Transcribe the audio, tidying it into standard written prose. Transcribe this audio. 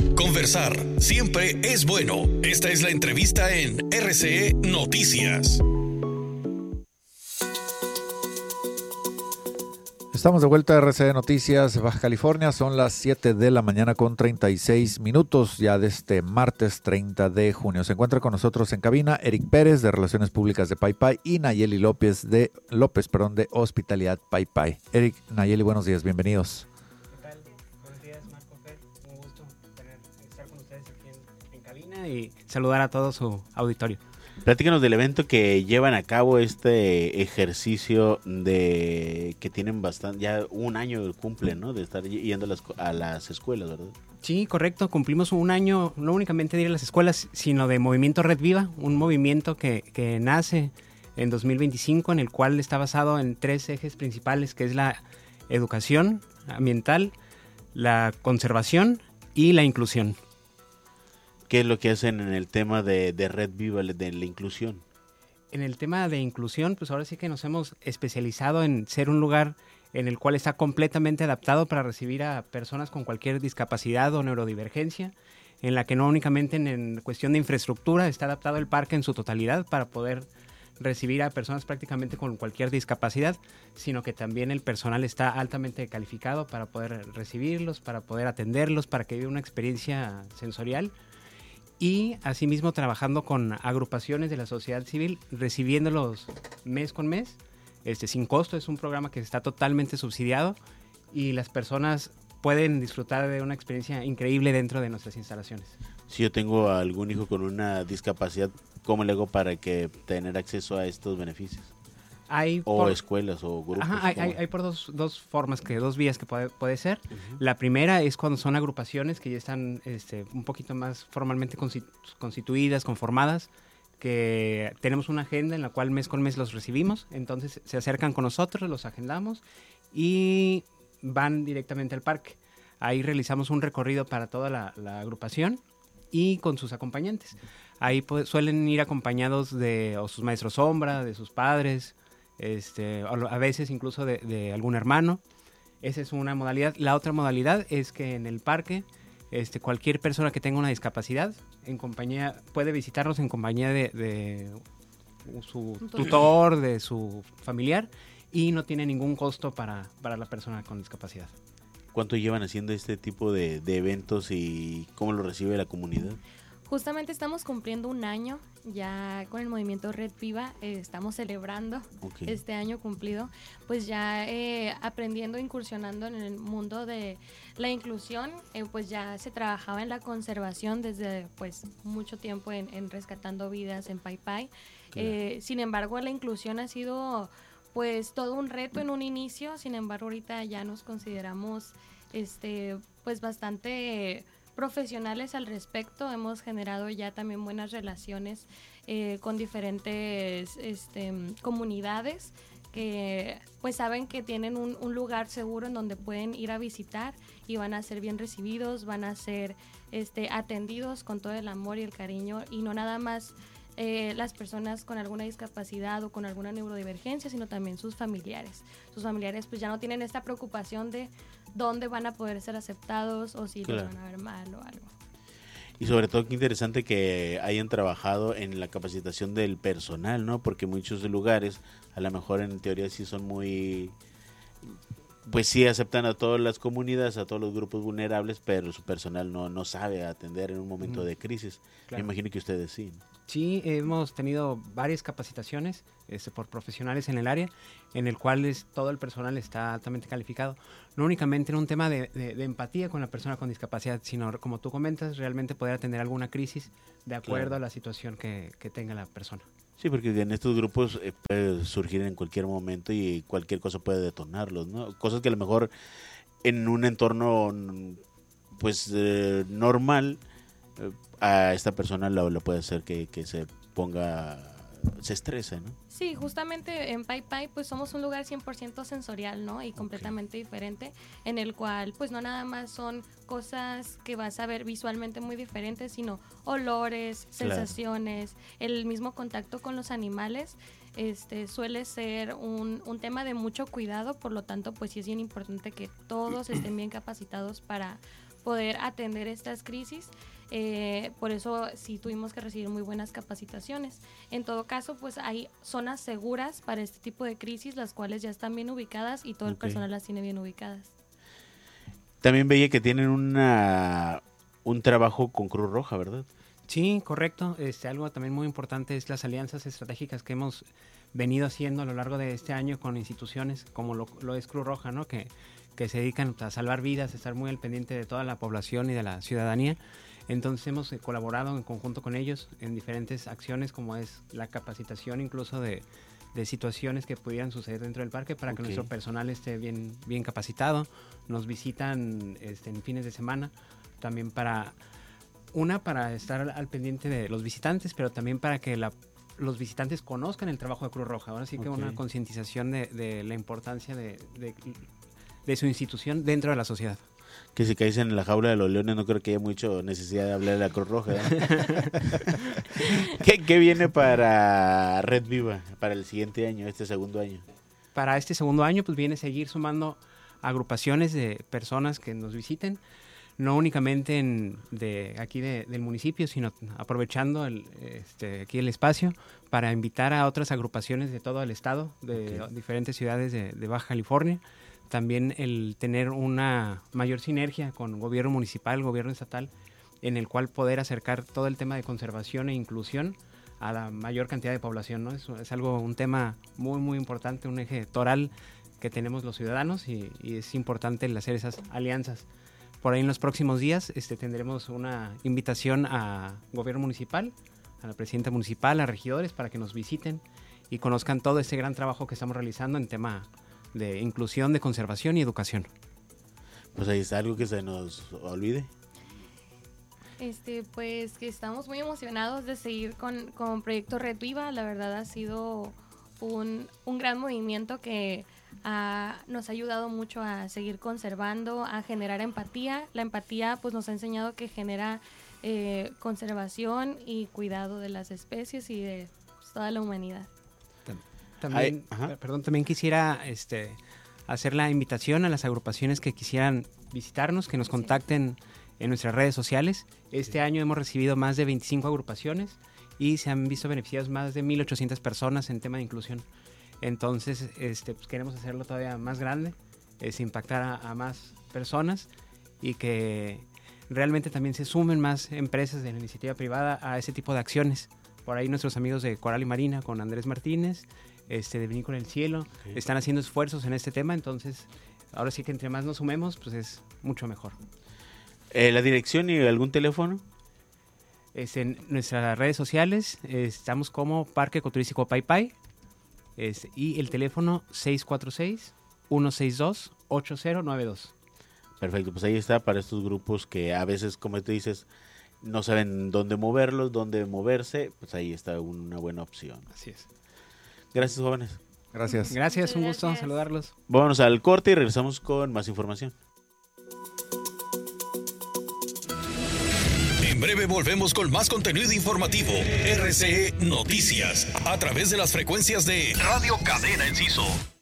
Conversar siempre es bueno. Esta es la entrevista en RCE Noticias. Estamos de vuelta a RCE Noticias Baja California, son las 7 de la mañana con 36 minutos ya de este martes 30 de junio. Se encuentra con nosotros en cabina Eric Pérez de Relaciones Públicas de PayPay y Nayeli López de Hospitalidad PayPay. Eric, Nayeli, buenos días, bienvenidos. ¿Qué tal? Buenos días, Marco, Fer. Un gusto estar con ustedes aquí en cabina y saludar a todo su auditorio. Platícanos del evento que llevan a cabo, este ejercicio de que tienen bastante, ya un año cumplen, ¿no? De estar yendo a las escuelas, ¿verdad? Sí, correcto. Cumplimos un año, no únicamente de ir a las escuelas, sino de Movimiento Red Viva, un movimiento que nace en 2025, en el cual está basado en 3 ejes principales, que es la educación ambiental, la conservación y la inclusión. ¿Qué es lo que hacen en el tema de Red Viva, de la inclusión? En el tema de inclusión, pues ahora sí que nos hemos especializado en ser un lugar en el cual está completamente adaptado para recibir a personas con cualquier discapacidad o neurodivergencia, en la que no únicamente en cuestión de infraestructura está adaptado el parque en su totalidad para poder recibir a personas prácticamente con cualquier discapacidad, sino que también el personal está altamente calificado para poder recibirlos, para poder atenderlos, para que viva una experiencia sensorial. Y asimismo trabajando con agrupaciones de la sociedad civil, recibiéndolos mes con mes, sin costo. Es un programa que está totalmente subsidiado y las personas pueden disfrutar de una experiencia increíble dentro de nuestras instalaciones. Si yo tengo algún hijo con una discapacidad, ¿cómo le hago para que tener acceso a estos beneficios? Escuelas o grupos. Ajá, hay por dos formas, dos vías que puede ser. Uh-huh. La primera es cuando son agrupaciones que ya están un poquito más formalmente constituidas, conformadas, que tenemos una agenda en la cual mes con mes los recibimos, entonces se acercan con nosotros, los agendamos y van directamente al parque. Ahí realizamos un recorrido para toda la agrupación y con sus acompañantes. Ahí suelen ir acompañados de sus maestros sombra, de sus padres, a veces incluso de algún hermano. Esa es una modalidad. La otra modalidad es que en el parque cualquier persona que tenga una discapacidad puede visitarnos en compañía de su tutor, de su familiar, y no tiene ningún costo para la persona con discapacidad. ¿Cuánto llevan haciendo este tipo de eventos y cómo lo recibe la comunidad? Justamente estamos cumpliendo un año ya con el movimiento Red Viva, estamos celebrando este año cumplido, pues ya aprendiendo, incursionando en el mundo de la inclusión, pues ya se trabajaba en la conservación desde pues mucho tiempo en rescatando vidas en PayPay. Sin embargo, la inclusión ha sido pues todo un reto en un inicio, sin embargo ahorita ya nos consideramos pues bastante profesionales al respecto. Hemos generado ya también buenas relaciones con diferentes comunidades que pues saben que tienen un lugar seguro en donde pueden ir a visitar y van a ser bien recibidos, van a ser atendidos con todo el amor y el cariño, y no nada más las personas con alguna discapacidad o con alguna neurodivergencia, sino también sus familiares. Sus familiares pues ya no tienen esta preocupación de dónde van a poder ser aceptados o si los van a ver mal o algo. Y sobre todo qué interesante que hayan trabajado en la capacitación del personal, ¿no? Porque muchos lugares a lo mejor en teoría sí son muy... pues sí aceptan a todas las comunidades, a todos los grupos vulnerables, pero su personal no sabe atender en un momento de crisis. Claro. Me imagino que ustedes sí, ¿no? Sí, hemos tenido varias capacitaciones por profesionales en el área, en el cual todo el personal está altamente calificado. No únicamente en un tema de empatía con la persona con discapacidad, sino, como tú comentas, realmente poder atender alguna crisis de acuerdo a la situación que tenga la persona. Sí, porque en estos grupos puede surgir en cualquier momento y cualquier cosa puede detonarlos, ¿no? Cosas que a lo mejor en un entorno pues normal a esta persona lo puede hacer que se estrese, ¿no? Sí, justamente en PayPay pues somos un lugar 100% sensorial, ¿no? Y completamente diferente, en el cual pues no nada más son cosas que vas a ver visualmente muy diferentes, sino olores, sensaciones, el mismo contacto con los animales. Suele ser un tema de mucho cuidado, por lo tanto pues sí es bien importante que todos estén bien capacitados para poder atender estas crisis. Por eso sí tuvimos que recibir muy buenas capacitaciones. En todo caso, pues hay zonas seguras para este tipo de crisis, las cuales ya están bien ubicadas y todo el personal las tiene bien ubicadas. También veía que tienen un trabajo con Cruz Roja, ¿verdad? Sí, correcto. Algo también muy importante es las alianzas estratégicas que hemos venido haciendo a lo largo de este año con instituciones como lo es Cruz Roja, ¿no? Que se dedican a salvar vidas, a estar muy al pendiente de toda la población y de la ciudadanía. Entonces hemos colaborado en conjunto con ellos en diferentes acciones, como es la capacitación incluso de situaciones que pudieran suceder dentro del parque para que nuestro personal esté bien capacitado. Nos visitan en fines de semana, también para estar al pendiente de los visitantes, pero también para que los visitantes conozcan el trabajo de Cruz Roja. Ahora sí que una concientización de la importancia de su institución dentro de la sociedad. Que si caes en la jaula de los leones no creo que haya mucha necesidad de hablar de la Cruz Roja, ¿eh? ¿Qué viene para Red Viva para el siguiente año, este segundo año? Para este segundo año pues viene seguir sumando agrupaciones de personas que nos visiten, no únicamente aquí del municipio, sino aprovechando aquí el espacio para invitar a otras agrupaciones de todo el estado, de diferentes ciudades de Baja California. También el tener una mayor sinergia con gobierno municipal, gobierno estatal, en el cual poder acercar todo el tema de conservación e inclusión a la mayor cantidad de población, ¿no? Es un tema muy, muy importante, un eje toral que tenemos los ciudadanos y es importante el hacer esas alianzas. Por ahí en los próximos días tendremos una invitación a gobierno municipal, a la presidenta municipal, a regidores, para que nos visiten y conozcan todo este gran trabajo que estamos realizando en tema de inclusión, de conservación y educación. Pues ahí está algo que se nos olvide. Pues que estamos muy emocionados de seguir con Proyecto Red Viva. La verdad ha sido un gran movimiento que nos ha ayudado mucho a seguir conservando, a generar empatía. La empatía pues nos ha enseñado que genera conservación y cuidado de las especies y de toda la humanidad. También quisiera hacer la invitación a las agrupaciones que quisieran visitarnos, que nos contacten en nuestras redes sociales. Este año hemos recibido más de 25 agrupaciones y se han visto beneficiados más de 1,800 personas en tema de inclusión. Entonces, pues queremos hacerlo todavía más grande, impactar a más personas y que realmente también se sumen más empresas de la iniciativa privada a ese tipo de acciones. Por ahí nuestros amigos de Coral y Marina con Andrés Martínez, de Vinícola del Cielo, están haciendo esfuerzos en este tema, entonces ahora sí que entre más nos sumemos, pues es mucho mejor. ¿La dirección y algún teléfono? En nuestras redes sociales estamos como Parque Ecoturístico Paypay y el teléfono 646-162-8092. Perfecto, pues ahí está para estos grupos que a veces, como tú dices, no saben dónde moverlos, dónde moverse, pues ahí está una buena opción. Así es. Gracias, jóvenes. Gracias. Gracias, un gusto saludarlos. Vámonos al corte y regresamos con más información. En breve volvemos con más contenido informativo. RCE Noticias, a través de las frecuencias de Radio Cadena Enciso.